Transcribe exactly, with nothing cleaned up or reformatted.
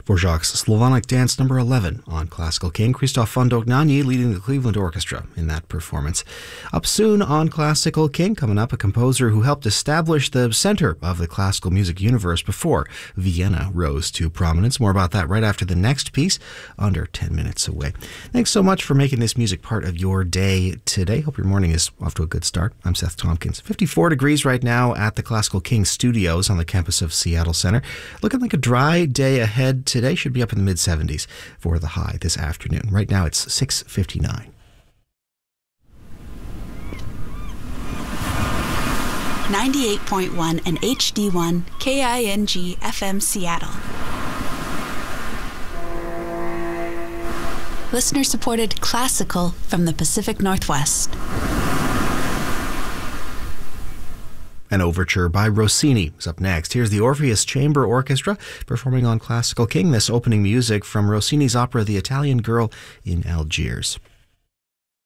Dvorak's Slavonic Dance number eleven on Classical King. Christoph von Dohnanyi leading the Cleveland Orchestra in that performance. Up soon on Classical King, coming up, a composer who helped establish the center of the classical music universe before Vienna rose to prominence. More about that right after the next piece, under ten minutes away. Thanks so much for making this music part of your day today. Hope your morning is off to a good start. I'm Seth Tompkins. fifty-four degrees right now at the Classical King Studios on the campus of Seattle Center. Looking like a dry day ahead today. Should be up in the mid seventies for the high this afternoon. Right now it's six fifty-nine. ninety-eight point one and H D one K I N G F M Seattle. Listener-supported classical from the Pacific Northwest. An overture by Rossini is up next. Here's the Orpheus Chamber Orchestra performing on Classical King this opening music from Rossini's opera The Italian Girl in Algiers.